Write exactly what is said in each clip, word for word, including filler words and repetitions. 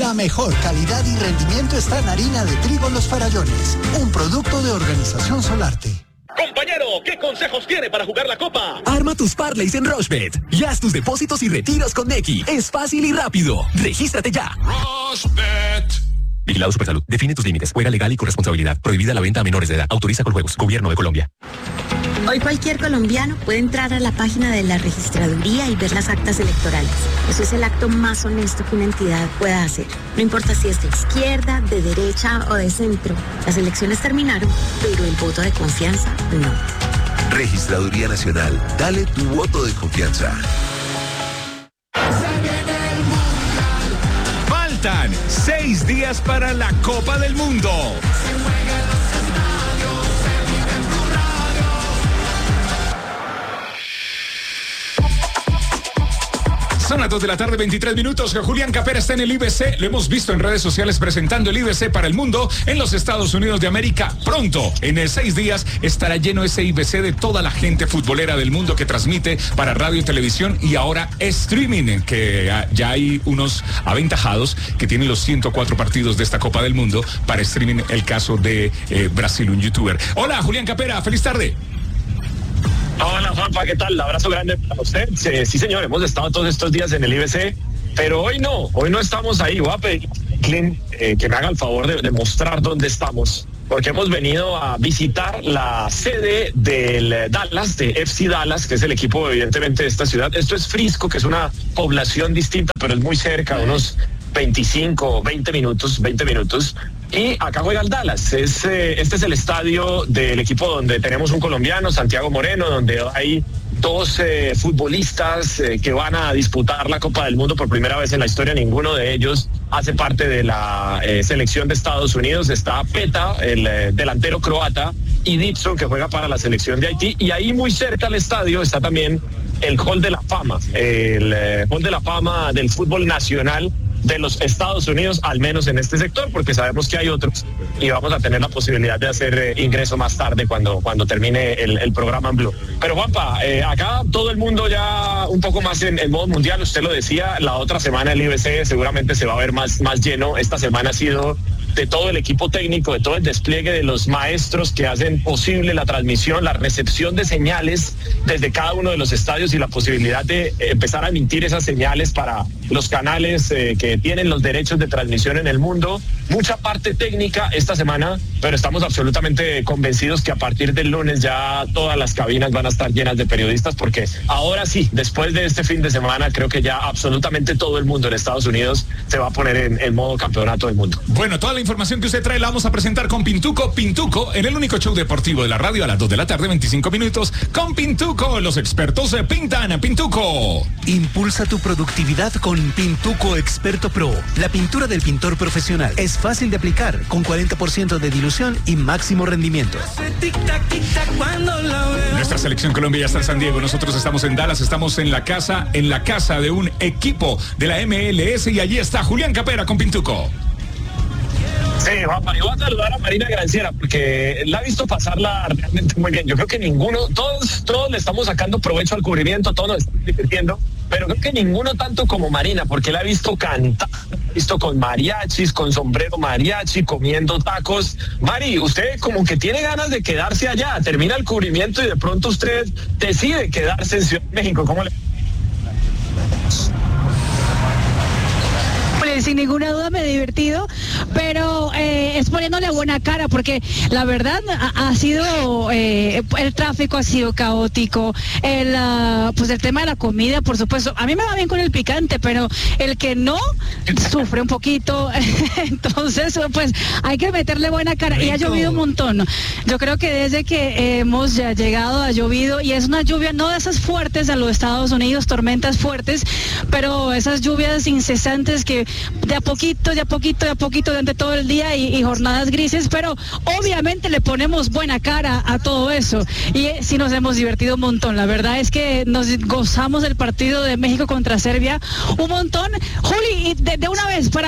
La mejor calidad y rendimiento está en harina de trigo Los Farallones, un producto de Organización Solarte. Compañero, ¿qué consejos tiene para jugar la copa? Arma tus parlays en Rushbet y haz tus depósitos y retiros con Nequi. Es fácil y rápido. Regístrate ya. Rushbet. Vigilado Supersalud. Define tus límites. Juega legal y con responsabilidad. Prohibida la venta a menores de edad. Autoriza con juegos. Gobierno de Colombia. Hoy cualquier colombiano puede entrar a la página de la registraduría y ver las actas electorales. Eso es el acto más honesto que una entidad pueda hacer. No importa si es de izquierda, de derecha o de centro. Las elecciones terminaron, pero el voto de confianza no. Registraduría Nacional. Dale tu voto de confianza. Faltan seis días para la Copa del Mundo. Son las dos de la tarde, veintitrés minutos. Julián Capera está en el I B C. Lo hemos visto en redes sociales presentando el I B C para el mundo en los Estados Unidos de América. Pronto, en seis días, estará lleno ese I B C de toda la gente futbolera del mundo que transmite para radio y televisión y ahora streaming, que ya hay unos aventajados que tienen los ciento cuatro partidos de esta Copa del Mundo para streaming. El caso de eh, Brasil, un youtuber. Hola, Julián Capera, feliz tarde. Hola Juanpa, ¿qué tal? Abrazo grande para usted. Sí, sí, señor, hemos estado todos estos días en el I B C, pero hoy no, hoy no estamos ahí. Voy a pedir a Clint eh, que me haga el favor de, de mostrar dónde estamos, porque hemos venido a visitar la sede del Dallas, de F C Dallas, que es el equipo evidentemente de esta ciudad. Esto es Frisco, que es una población distinta, pero es muy cerca, unos veinticinco, veinte minutos, veinte minutos. Y acá juega el Dallas. Es, eh, este es el estadio del equipo donde tenemos un colombiano, Santiago Moreno, donde hay dos eh, futbolistas eh, que van a disputar la Copa del Mundo por primera vez en la historia. Ninguno de ellos hace parte de la eh, selección de Estados Unidos. Está Peta, el eh, delantero croata, y Dixon, que juega para la selección de Haití. Y ahí muy cerca al estadio está también el Hall de la Fama, el eh, Hall de la Fama del fútbol nacional de los Estados Unidos, al menos en este sector, porque sabemos que hay otros y vamos a tener la posibilidad de hacer eh, ingreso más tarde cuando, cuando termine el, el programa en Blue. Pero Juanpa, eh, acá todo el mundo ya un poco más en, en modo mundial, usted lo decía, la otra semana el I B C seguramente se va a ver más, más lleno. Esta semana ha sido de todo el equipo técnico, de todo el despliegue de los maestros que hacen posible la transmisión, la recepción de señales desde cada uno de los estadios y la posibilidad de empezar a emitir esas señales para los canales eh, que tienen los derechos de transmisión en el mundo. Mucha parte técnica esta semana, pero estamos absolutamente convencidos que a partir del lunes ya todas las cabinas van a estar llenas de periodistas, porque ahora sí, después de este fin de semana, creo que ya absolutamente todo el mundo en Estados Unidos se va a poner en, en modo campeonato del mundo. Bueno, toda la información que usted trae la vamos a presentar con Pintuco. Pintuco, en el único show deportivo de la radio a las dos de la tarde, veinticinco minutos. Con Pintuco, los expertos se pintan. Pintuco. Impulsa tu productividad con Pintuco Experto Pro. La pintura del pintor profesional es fácil de aplicar, con cuarenta por ciento de dilución y máximo rendimiento. Nuestra selección Colombia ya está en San Diego. Nosotros estamos en Dallas, estamos en la casa, en la casa de un equipo de la M L S y allí está Julián Capera con Pintuco. Sí, Juanpa, yo voy a saludar a Marina Granciera porque la he visto pasarla realmente muy bien. Yo creo que ninguno, todos, todos le estamos sacando provecho al cubrimiento, todos nos estamos divirtiendo, pero creo que ninguno tanto como Marina, porque la he visto cantar, la he visto con mariachis, con sombrero mariachi, comiendo tacos. Mari, usted como que tiene ganas de quedarse allá, termina el cubrimiento y de pronto usted decide quedarse en Ciudad de México. ¿Cómo le...? Sin ninguna duda me he divertido, pero eh, es poniéndole buena cara, porque la verdad ha, ha sido, eh, el tráfico ha sido caótico, el, uh, pues el tema de la comida, por supuesto, a mí me va bien con el picante, pero el que no, sufre un poquito, entonces pues hay que meterle buena cara. Y ha llovido un montón, yo creo que desde que hemos ya llegado ha llovido, y es una lluvia no de esas fuertes a los Estados Unidos, tormentas fuertes, pero esas lluvias incesantes que de a poquito, de a poquito, de a poquito durante todo el día y, y jornadas grises, pero obviamente le ponemos buena cara a todo eso y eh, sí nos hemos divertido un montón. La verdad es que nos gozamos del partido de México contra Serbia un montón. Juli, de, de una vez para eh,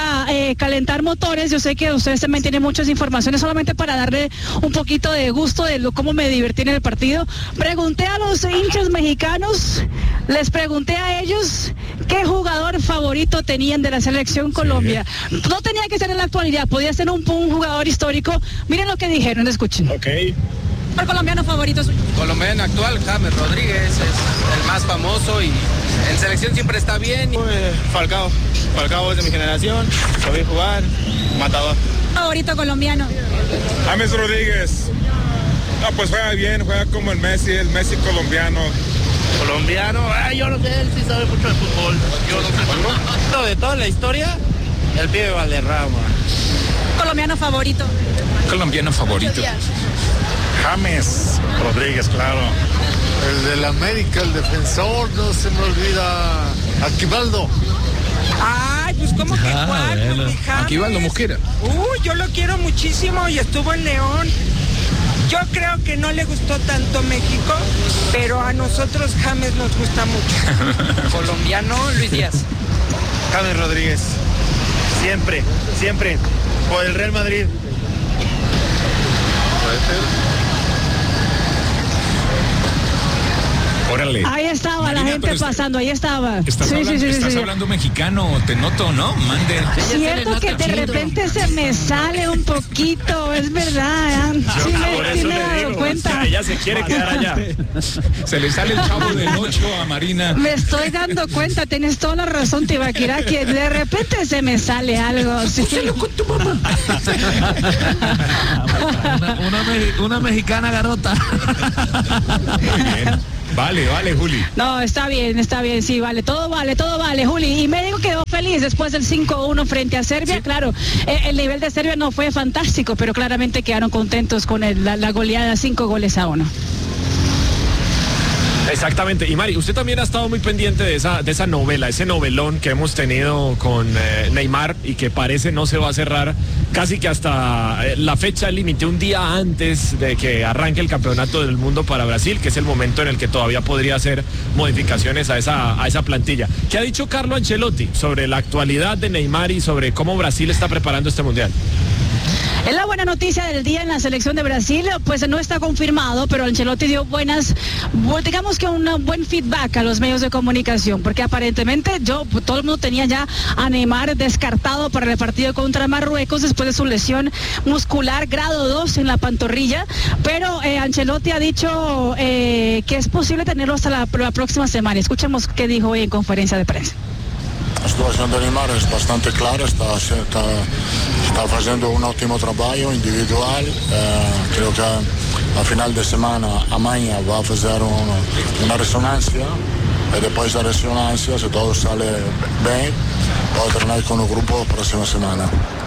eh, calentar motores. Yo sé que ustedes también tienen muchas informaciones, solamente para darle un poquito de gusto de lo, cómo me divertí en el partido. Pregunté a los hinchas mexicanos, les pregunté a ellos qué jugador favorito tenían de la selección Colombia. Sí. No tenía que ser en la actualidad, podía ser un, un jugador histórico. Miren lo que dijeron, escuchen. Ok. ¿El colombiano favorito suyo? Colombiano actual, James Rodríguez, es el más famoso y en selección siempre está bien. Eh, Falcao, Falcao es de mi generación, sabía jugar, matador. ¿Favorito colombiano? James Rodríguez. No, pues juega bien, juega como el Messi, el Messi colombiano. Colombiano, ah, yo no sé, él sí sabe mucho de fútbol. Yo no sé mucho. De toda la historia, el pibe Valderrama. ¿Colombiano favorito? Colombiano favorito. James Rodríguez, claro. El del América, el defensor, no se me olvida. Aquivaldo. Ay, pues ¿cómo que Ah, cuál? bueno. Pues, mi James. Aquivaldo Mosquera. Uy, yo lo quiero muchísimo y estuvo en León. Yo creo que no le gustó tanto México, pero a nosotros James nos gusta mucho. Colombiano, Luis Díaz. James Rodríguez. Siempre, siempre. Por el Real Madrid. Órale. Ahí estaba Marina, la gente pero pasando, ahí estaba. Estás, Sí, hablando, sí, sí, estás sí. hablando mexicano, te noto, ¿no? Mande. Cierto que de repente se me sale un poquito, es verdad. ¿eh? Sí me, sí me he dado cuenta. Ella se quiere quedar allá. Se le sale el chavo del ocho a Marina. Me estoy dando cuenta, tienes toda la razón, Tibaquirá, que de repente se me sale algo. Sí. con tu mamá. una, una, me- una mexicana garota. Muy bien. Vale, vale, Juli. No, está bien, está bien, sí, vale, todo vale, todo vale, Juli. Y México quedó feliz después del cinco uno frente a Serbia. Sí. Claro, eh, el nivel de Serbia no fue fantástico, pero claramente quedaron contentos con el, la, la goleada, cinco goles a uno. Exactamente. Y Mari, usted también ha estado muy pendiente de esa, de esa novela, ese novelón que hemos tenido con eh, Neymar y que parece no se va a cerrar casi que hasta eh, la fecha límite, un día antes de que arranque el campeonato del mundo para Brasil, que es el momento en el que todavía podría hacer modificaciones a esa, a esa plantilla. ¿Qué ha dicho Carlo Ancelotti sobre la actualidad de Neymar y sobre cómo Brasil está preparando este mundial? Es la buena noticia del día en la selección de Brasil, pues no está confirmado, pero Ancelotti dio buenas, digamos que un buen feedback a los medios de comunicación, porque aparentemente yo, todo el mundo tenía ya a Neymar descartado para el partido contra Marruecos después de su lesión muscular grado dos en la pantorrilla, pero eh, Ancelotti ha dicho eh, que es posible tenerlo hasta la, la próxima semana. Escuchemos qué dijo hoy en conferencia de prensa. La situación de Neymar es bastante clara, está, está, está haciendo un ótimo trabajo individual. Eh, creo que a final de semana, mañana, va a hacer un, una resonancia y después de la resonancia, si todo sale bien, va a entrenar con el grupo la próxima semana.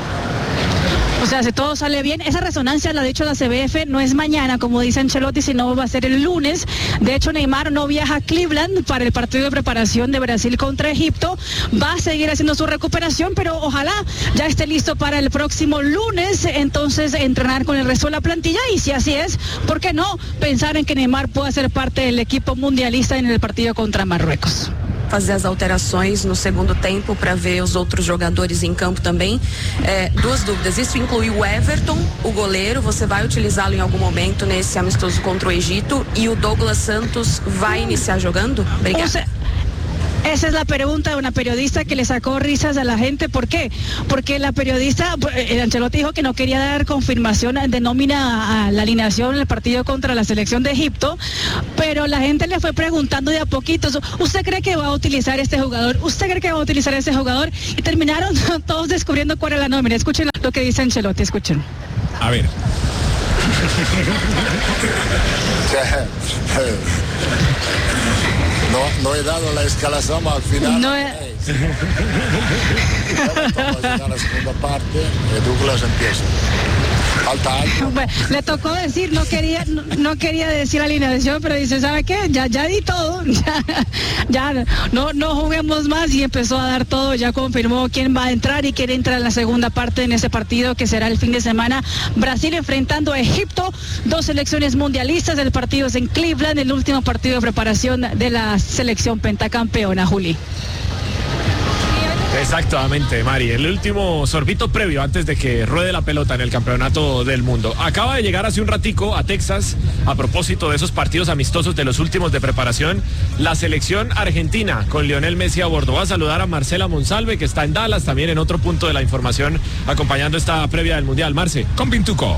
O sea, si todo sale bien, esa resonancia, la ha dicho la C B F, no es mañana, como dice Ancelotti, sino va a ser el lunes. De hecho, Neymar no viaja a Cleveland para el partido de preparación de Brasil contra Egipto. Va a seguir haciendo su recuperación, pero ojalá ya esté listo para el próximo lunes, entonces entrenar con el resto de la plantilla. Y si así es, ¿por qué no pensar en que Neymar pueda ser parte del equipo mundialista en el partido contra Marruecos? Fazer as alterações no segundo tempo para ver os outros jogadores em campo também. É, duas dúvidas, isso inclui o Everton, o goleiro, você vai utilizá-lo em algum momento nesse amistoso contra o Egito, e o Douglas Santos vai iniciar jogando? Obrigada. O sea, esa es la pregunta de una periodista que le sacó risas a la gente. ¿Por qué? Porque la periodista, el Ancelotti dijo que no quería dar confirmación de nómina a la alineación en el partido contra la selección de Egipto, pero la gente le fue preguntando de a poquitos, ¿usted cree que va a utilizar este jugador? ¿Usted cree que va a utilizar ese jugador? Y terminaron todos descubriendo cuál era la nómina. Escuchen lo que dice Ancelotti, escuchen. A ver. No, no he dado la escalación al final. No he... Vamos a la segunda parte y Douglas empieza. Alta, alta. Bueno, le tocó decir, no quería, no, no quería decir alineación, pero dice, ¿sabe qué? Ya, ya di todo, ya, ya no, no juguemos más, y empezó a dar todo, ya confirmó quién va a entrar y quién entra en la segunda parte en ese partido que será el fin de semana. Brasil enfrentando a Egipto, dos selecciones mundialistas, el partido es en Cleveland, el último partido de preparación de la selección pentacampeona, Juli. Exactamente, Mari. El último sorbito previo antes de que ruede la pelota en el campeonato del mundo. Acaba de llegar hace un ratico a Texas, a propósito de esos partidos amistosos de los últimos de preparación, la selección argentina con Lionel Messi a bordo. Va a saludar a Marcela Monsalve, que está en Dallas, también en otro punto de la información, acompañando esta previa del Mundial. Marce. Con Pintuco.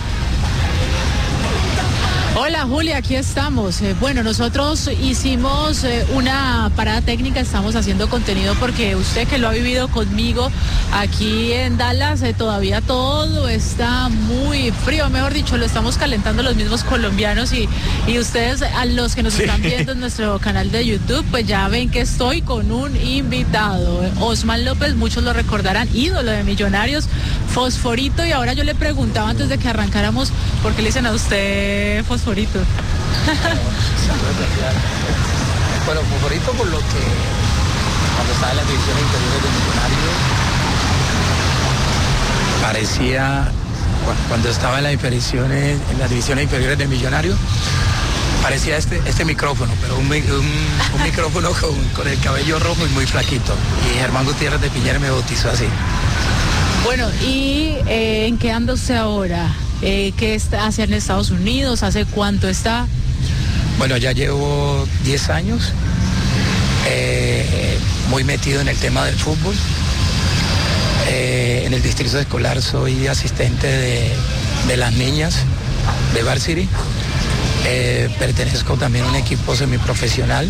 Hola Julia, aquí estamos. Eh, bueno, nosotros hicimos eh, una parada técnica, estamos haciendo contenido porque usted que lo ha vivido conmigo aquí en Dallas, eh, todavía todo está muy frío, mejor dicho, lo estamos calentando los mismos colombianos y, y ustedes, a los que nos sí. están viendo en nuestro canal de YouTube, pues ya ven que estoy con un invitado, eh, Osman López, muchos lo recordarán, ídolo de Millonarios, Fosforito, y ahora yo le preguntaba antes de que arrancáramos, ¿por qué le dicen a usted Fosforito? Fosforito. Bueno, Fosforito por lo que cuando estaba en las divisiones inferiores de Millonarios parecía, cuando estaba en las divisiones, en las divisiones inferiores de Millonarios, parecía este, este micrófono, pero un, un, un micrófono con, con el cabello rojo y muy flaquito. Y Germán Gutiérrez de Piñera me bautizó así. Bueno, ¿y eh, en qué anda usted ahora? Eh, ¿Qué está, hace en Estados Unidos? ¿Hace cuánto está? Bueno, ya llevo diez años, eh, muy metido en el tema del fútbol. Eh, en el distrito escolar soy asistente de, de las niñas de Varsity. Eh, pertenezco también a un equipo semiprofesional.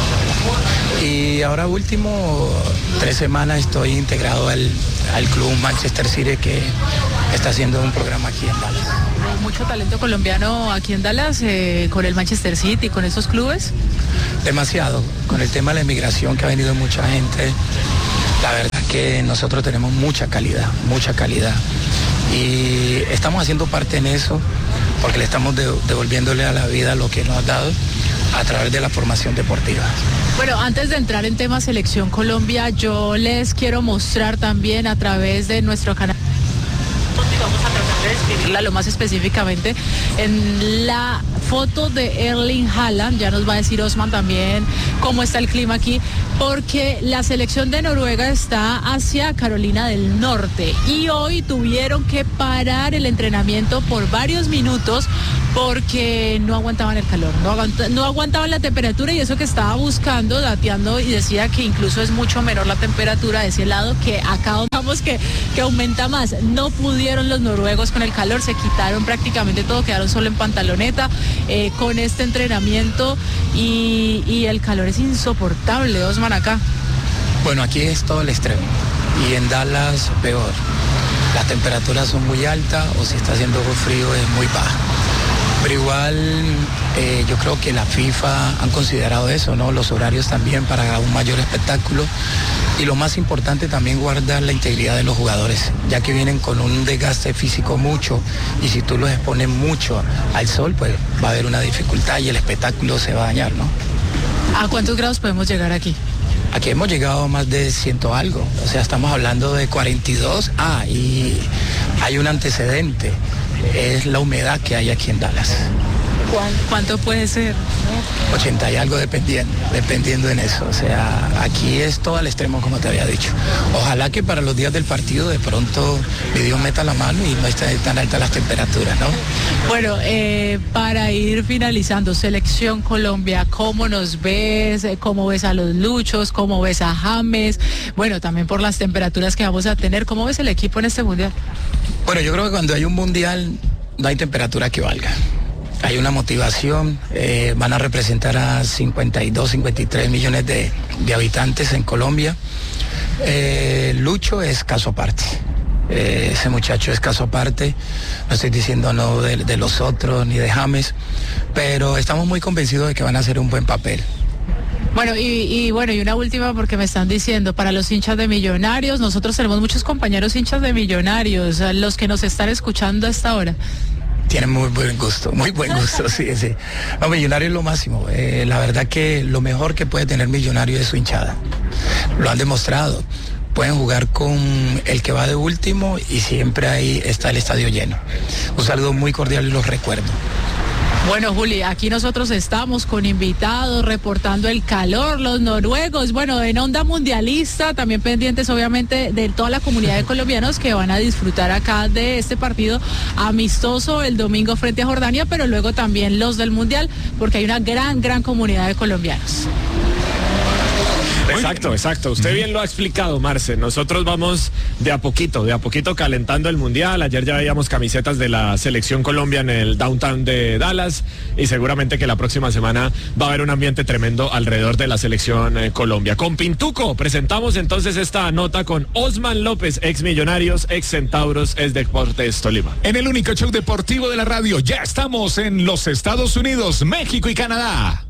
Y ahora último, tres semanas estoy integrado al, al club Manchester City, que está haciendo un programa aquí en Dallas. Hay mucho talento colombiano aquí en Dallas, eh, con el Manchester City, con esos clubes. Demasiado, con el tema de la inmigración que ha venido mucha gente, la verdad que nosotros tenemos mucha calidad, mucha calidad. Y estamos haciendo parte en eso, porque le estamos de, devolviéndole a la vida lo que nos ha dado a través de la formación deportiva. Bueno, antes de entrar en tema Selección Colombia, yo les quiero mostrar también a través de nuestro canal, vamos a tratar de describirla lo más específicamente, en la foto de Erling Haaland, ya nos va a decir Osman también cómo está el clima aquí, porque la selección de Noruega está hacia Carolina del Norte y hoy tuvieron que parar el entrenamiento por varios minutos porque no aguantaban el calor, no, aguanta, no aguantaban la temperatura, y eso que estaba buscando, dateando, y decía que incluso es mucho menor la temperatura de ese lado, que acá vamos que, que aumenta más. No pudieron los noruegos con el calor, se quitaron prácticamente todo, quedaron solo en pantaloneta eh, con este entrenamiento y, y el calor es insoportable, Osman, acá. Bueno, aquí es todo el extremo y en Dallas peor. Las temperaturas son muy altas o si está haciendo frío es muy baja. Pero igual eh, yo creo que la FIFA han considerado eso, ¿no? Los horarios también para un mayor espectáculo. Y lo más importante también guardar la integridad de los jugadores, ya que vienen con un desgaste físico mucho y si tú los expones mucho al sol, pues va a haber una dificultad y el espectáculo se va a dañar, ¿no? ¿A cuántos grados podemos llegar aquí? Aquí hemos llegado a más de ciento algo, o sea, estamos hablando de cuarenta y dos. Ah, y hay un antecedente, es la humedad que hay aquí en Dallas. ¿Cuánto puede ser? ochenta y algo dependiendo, dependiendo en eso. O sea, aquí es todo al extremo, como te había dicho. Ojalá que para los días del partido de pronto mi Dios meta la mano y no estén tan altas las temperaturas, ¿no? Bueno, eh, para ir finalizando, Selección Colombia, ¿cómo nos ves? ¿Cómo ves a los Luchos? ¿Cómo ves a James? Bueno, también por las temperaturas que vamos a tener, ¿cómo ves el equipo en este mundial? Bueno, yo creo que cuando hay un mundial no hay temperatura que valga. Hay una motivación, eh, van a representar a cincuenta y dos, cincuenta y tres millones de, de habitantes en Colombia. Eh, Lucho es caso aparte, eh, ese muchacho es caso aparte, no estoy diciendo no de, de los otros ni de James, pero estamos muy convencidos de que van a hacer un buen papel. Bueno, y, y bueno, y una última porque me están diciendo, para los hinchas de Millonarios, nosotros tenemos muchos compañeros hinchas de Millonarios, los que nos están escuchando hasta ahora. Tienen muy buen gusto, muy buen gusto, sí, sí. No, Millonario es lo máximo. Eh, la verdad que lo mejor que puede tener Millonario es su hinchada. Lo han demostrado. Pueden jugar con el que va de último y siempre ahí está el estadio lleno. Un saludo muy cordial y los recuerdo. Bueno, Juli, aquí nosotros estamos con invitados, reportando el calor, los noruegos, bueno, en onda mundialista, también pendientes obviamente de toda la comunidad de colombianos que van a disfrutar acá de este partido amistoso el domingo frente a Jordania, pero luego también los del Mundial, porque hay una gran, gran comunidad de colombianos. Exacto, exacto. Usted bien lo ha explicado, Marce. Nosotros vamos de a poquito, de a poquito calentando el Mundial. Ayer ya veíamos camisetas de la Selección Colombia en el downtown de Dallas y seguramente que la próxima semana va a haber un ambiente tremendo alrededor de la Selección eh, Colombia. Con Pintuco presentamos entonces esta nota con Osman López, ex Millonarios, ex Centauros, ex Deportes Tolima. En el único show deportivo de la radio, ya estamos en los Estados Unidos, México y Canadá.